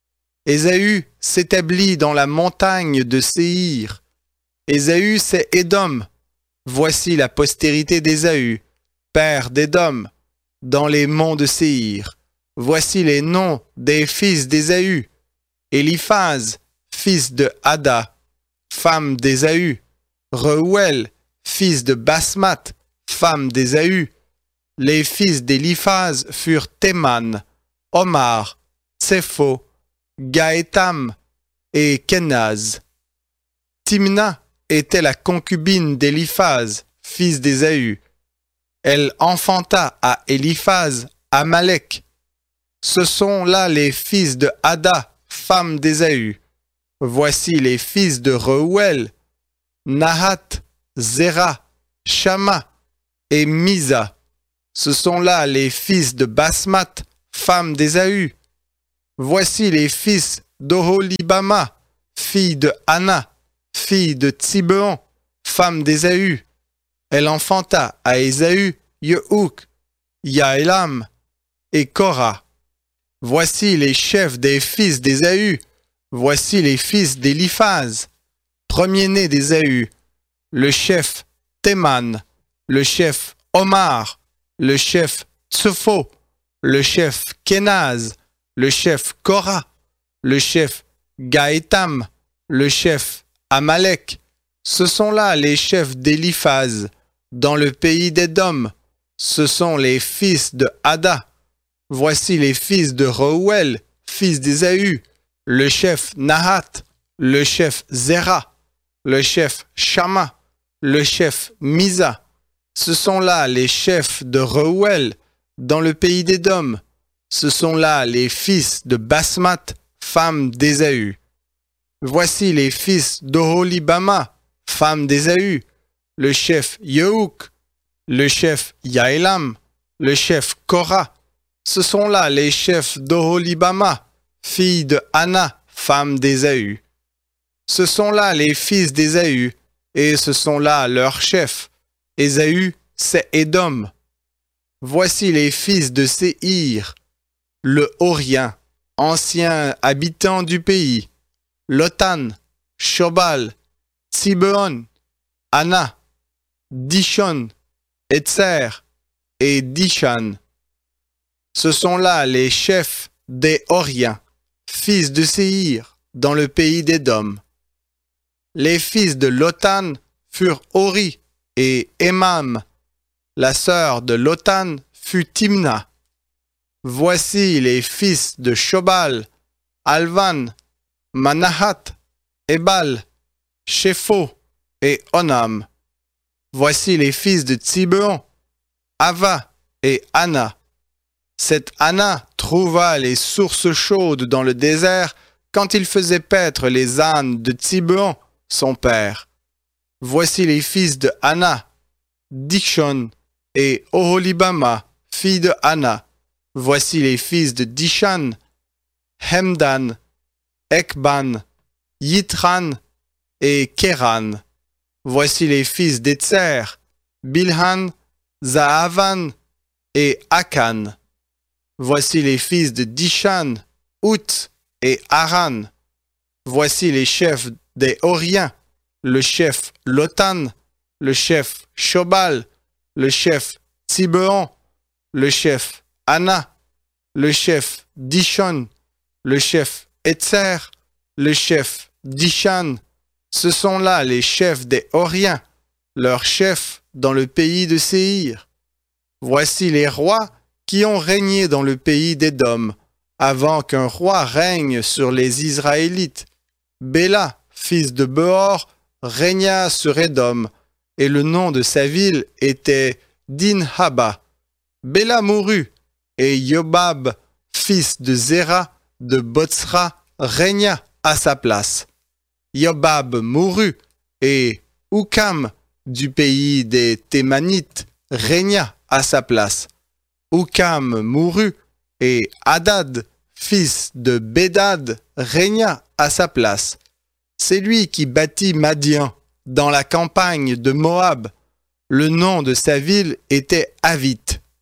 Ésaü s'établit dans la montagne de Séhir. Ésaü, c'est Édom. Voici la postérité d'Ésaü, père d'Édom, dans les monts de Séhir. Voici les noms des fils d'Ésaü. Éliphaz, fils de Ada, femme d'Ésaü. Reuel, fils de Basmath, femme d'Ésaü. Les fils d'Éliphaz furent Théman, Omar, Tsépho, Gaétam et Kenaz. Timna était la concubine d'Éliphaz, fils d'Ésaü. Elle enfanta à Éliphaz Amalek. Ce sont là les fils de Ada, femme d'Ésaü. Voici les fils de Reuel, Nahat, Zéra, Shama et Misa. Ce sont là les fils de Basmat, femme d'Ésaü. Voici les fils d'Oholibama, fille de Anna, fille de Tsibéon, femme d'Ésaü. Elle enfanta à Ésaü, Yehouk, Yaélam et Korah. Voici les chefs des fils d'Ésaü. Voici les fils d'Éliphaz, premier-né d'Ésaü, le chef Théman, le chef Omar, le chef Tsepho, le chef Kenaz, le chef Korah, le chef Gaétam, le chef Amalek. Ce sont là les chefs d'Éliphaz, dans le pays d'Édom. Ce sont les fils de Ada. Voici les fils de Reuel, fils d'Ésaü, le chef Nahat, le chef Zéra, le chef Shama, le chef Misa. Ce sont là les chefs de Reuel, dans le pays d'Édom. Ce sont là les fils de Basmat, femme d'Ésaü. Voici les fils d'Oholibama, femme d'Ésaü, le chef Yehouk, le chef Yaélam, le chef Korah. Ce sont là les chefs d'Oholibama, fille de Anna, femme d'Ésaü. Ce sont là les fils d'Ésaü, et ce sont là leurs chefs. Ésaü, c'est Édom. Voici les fils de Séhir, le Horien, ancien habitant du pays, Lotan, Shobal, Tsibéon, Anna, Dishon, Etzer et Dishan. Ce sont là les chefs des Horiens, fils de Séhir, dans le pays d'Édom. Les fils de Lotan furent Hori et Emam. La sœur de Lotan fut Timna. Voici les fils de Shobal, Alvan, Manahat, Ebal, Shepho et Onam. Voici les fils de Tsibéon, Ava et Anna. Cette Anna trouva les sources chaudes dans le désert quand il faisait paître les ânes de Tsibéon, son père. Voici les fils de Anna, Dishon et Oholibama, fille de Anna. Voici les fils de Dishan, Hemdan, Ekban, Yitran et Kéran. Voici les fils d'Etzer, Bilhan, Zahavan et Akan. Voici les fils de Dishan, Out et Aran. Voici les chefs des Horiens, le chef Lotan, le chef Shobal, le chef Tsibéon, le chef Anna, le chef Dishon, le chef Etzer, le chef Dishan. Ce sont là les chefs des Horiens, leurs chefs dans le pays de Séhir. Voici les rois qui ont régné dans le pays d'Édom, avant qu'un roi règne sur les Israélites. Béla, fils de Beor, régna sur Édom, et le nom de sa ville était Dinhaba. Béla mourut, et Yobab, fils de Zéra, de Botsra, régna à sa place. Yobab mourut, et Oukam, du pays des Thémanites, régna à sa place. Oukam mourut, et Hadad, fils de Bédad, régna à sa place. C'est lui qui bâtit Madian, dans la campagne de Moab. Le nom de sa ville était Avit.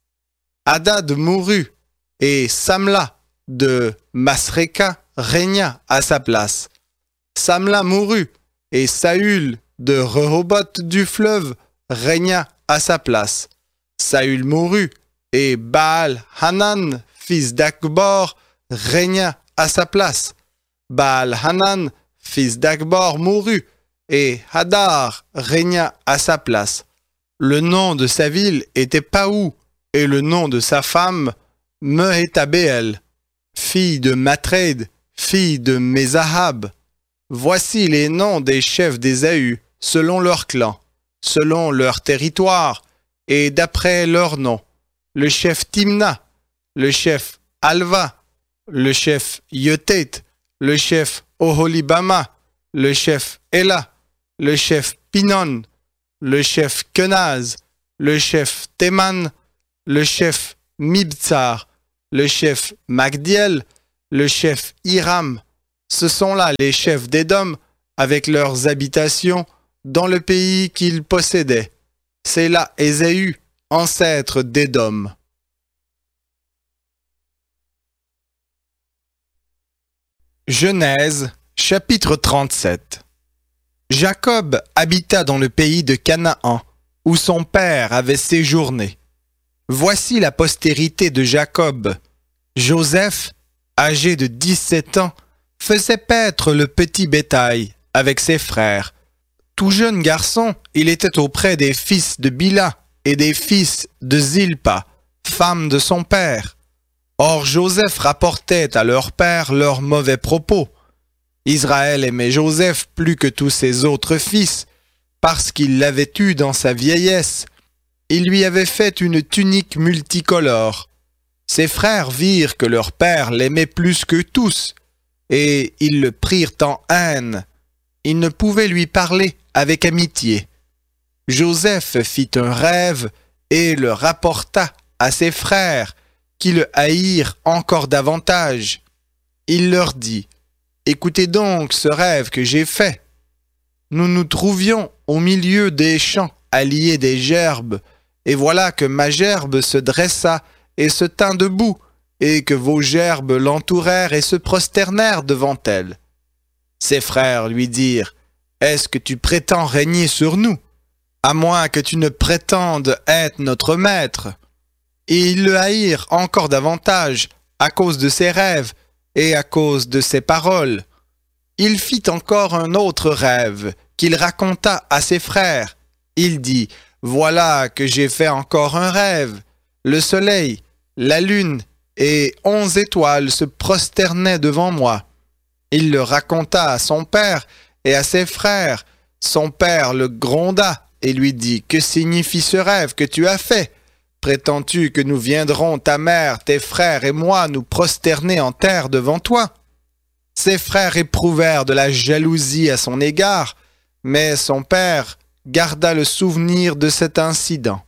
Hadad mourut, et Samla, de Masreka, régna à sa place. Samla mourut, et Saül, de Rehoboth du fleuve, régna à sa place. Saül mourut, et Baal Hanan, fils d'Akbor, régna à sa place. Baal Hanan, fils d'Akbor, mourut, et Hadar régna à sa place. Le nom de sa ville était Paou, et le nom de sa femme, Mehétabéel, fille de Matred, fille de Mézahab. Voici les noms des chefs d'Ésaü, selon leur clan, selon leur territoire, et d'après leur nom. Le chef Timna, le chef Alva, le chef Yetet, le chef Oholibama, le chef Ela, le chef Pinon, le chef Kenaz, le chef Théman, le chef Mibtsar, le chef Magdiel, le chef Hiram. Ce sont là les chefs d'Édom avec leurs habitations dans le pays qu'ils possédaient. C'est là Ésaü, ancêtre d'Édom. Genèse, chapitre trente-sept. Jacob habita dans le pays de Canaan, où son père avait séjourné. Voici la postérité de Jacob. Joseph, âgé de dix-sept ans, faisait paître le petit bétail avec ses frères. Tout jeune garçon, il était auprès des fils de Bila et des fils de Zilpa, femme de son père. Or Joseph rapportait à leur père leurs mauvais propos. Israël aimait Joseph plus que tous ses autres fils, parce qu'il l'avait eu dans sa vieillesse. Il lui avait fait une tunique multicolore. Ses frères virent que leur père l'aimait plus que tous, et ils le prirent en haine. Ils ne pouvaient lui parler avec amitié. Joseph fit un rêve et le rapporta à ses frères, qui le haïrent encore davantage. Il leur dit, « Écoutez donc ce rêve que j'ai fait. Nous nous trouvions au milieu des champs à lier des gerbes, et voilà que ma gerbe se dressa et se tint debout, et que vos gerbes l'entourèrent et se prosternèrent devant elle. » Ses frères lui dirent, « Est-ce que tu prétends régner sur nous, à moins que tu ne prétendes être notre maître ?» Et ils le haïrent encore davantage à cause de ses rêves et à cause de ses paroles. Il fit encore un autre rêve qu'il raconta à ses frères. Il dit, « Voilà que j'ai fait encore un rêve. Le soleil, la lune et onze étoiles se prosternaient devant moi. » Il le raconta à son père et à ses frères. Son père le gronda et lui dit, « Que signifie ce rêve que tu as fait? Prétends-tu que nous viendrons, ta mère, tes frères et moi, nous prosterner en terre devant toi ?» Ses frères éprouvèrent de la jalousie à son égard, mais son père garda le souvenir de cet incident.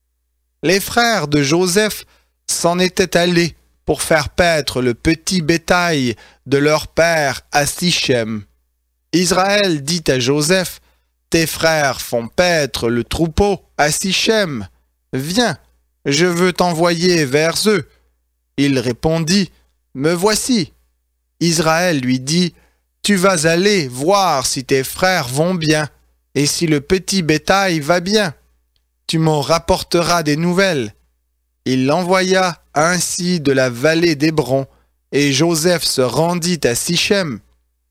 Les frères de Joseph s'en étaient allés pour faire paître le petit bétail de leur père à Sichem. Israël dit à Joseph, « Tes frères font paître le troupeau à Sichem. Viens, je veux t'envoyer vers eux. » Il répondit, « Me voici. » Israël lui dit, « Tu vas aller voir si tes frères vont bien, et si le petit bétail va bien. Tu m'en rapporteras des nouvelles. » Il l'envoya ainsi de la vallée d'Hébron, et Joseph se rendit à Sichem.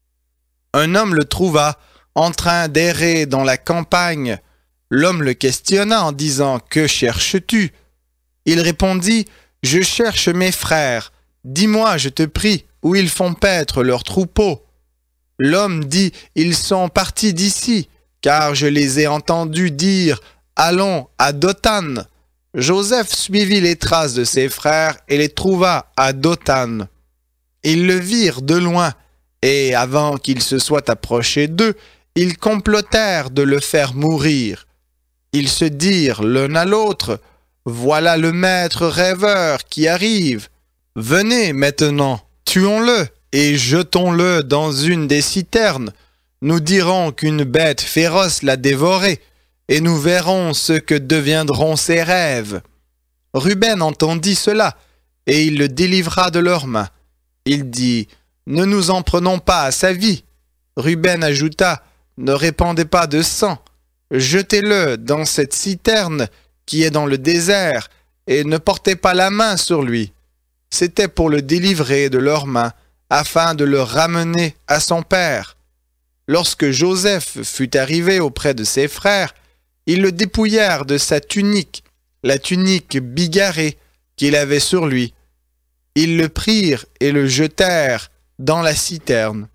Un homme le trouva en train d'errer dans la campagne. L'homme le questionna en disant, « Que cherches-tu » Il répondit, « Je cherche mes frères. Dis-moi, je te prie, où ils font paître leurs troupeaux. » L'homme dit, « Ils sont partis d'ici, car je les ai entendus dire, « Allons à Dothan. » Joseph suivit les traces de ses frères et les trouva à Dothan. Ils le virent de loin, et avant qu'il se soit approché d'eux, ils complotèrent de le faire mourir. Ils se dirent l'un à l'autre, « Voilà le maître rêveur qui arrive. Venez maintenant, tuons-le et jetons-le dans une des citernes. Nous dirons qu'une bête féroce l'a dévoré, et nous verrons ce que deviendront ses rêves. » Ruben entendit cela, et il le délivra de leurs mains. Il dit, « Ne nous en prenons pas à sa vie. » Ruben ajouta, « Ne répandez pas de sang. Jetez-le dans cette citerne qui est dans le désert, et ne portez pas la main sur lui. » C'était pour le délivrer de leurs mains, afin de le ramener à son père. Lorsque Joseph fut arrivé auprès de ses frères, ils le dépouillèrent de sa tunique, la tunique bigarrée qu'il avait sur lui. Ils le prirent et le jetèrent dans la citerne.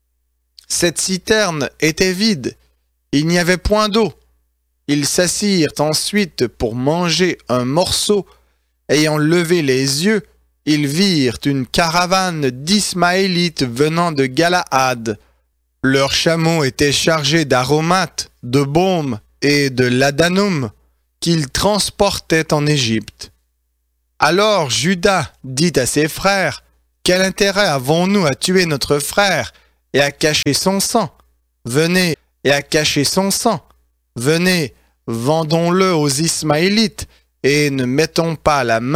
Cette citerne était vide, il n'y avait point d'eau. Ils s'assirent ensuite pour manger un morceau. Ayant levé les yeux, ils virent une caravane d'Ismaélites venant de Galaad. Leurs chameaux étaient chargés d'aromates, de baume et de ladanum qu'ils transportaient en Égypte. Alors Juda dit à ses frères, « Quel intérêt avons-nous à tuer notre frère et à cacher son sang? Venez et à cacher son sang. Venez, vendons-le aux Ismaélites et ne mettons pas la main sur lui. »